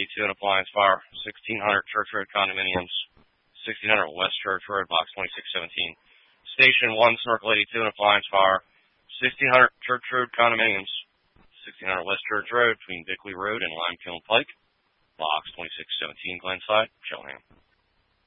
82 and appliance fire, 1600 Church Road condominiums, 1600 West Church Road, box 2617. Station 1, Snorkel 82 and appliance fire, 1600 Church Road condominiums, 1600 West Church Road between Bickley Road and Limekiln Pike, box 2617, Glenside, Cheltenham.